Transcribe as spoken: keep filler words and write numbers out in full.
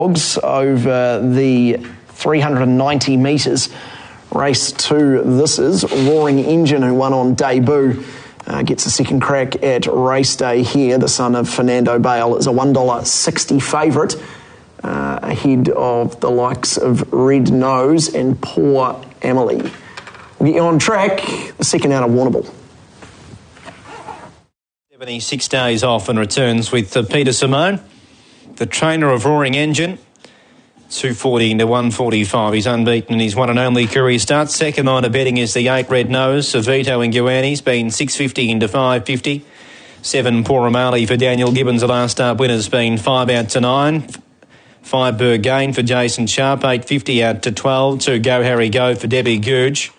Over the three hundred ninety metres. Race two, this is Roaring Engine, who won on debut. Uh, gets a second crack at race day here. The son of Fernando Bale is a one dollar sixty favourite, uh, ahead of the likes of Red Nose and Poor Emily. We'll get you on track, the second out of Warrnambool. seventy-six days off and returns with uh, Peter Simone, the trainer of Roaring Engine. two forty to one forty-five. He's unbeaten in his one and only career start. Second line of betting is the eight Red Nose. Savito and Guani's been six fifty into five fifty. seven Poor O'Malley for Daniel Gibbons. The last start winner's been five out to nine. five Burgain for Jason Sharp. eight fifty out to twelve. two Go Harry Go for Debbie Googe.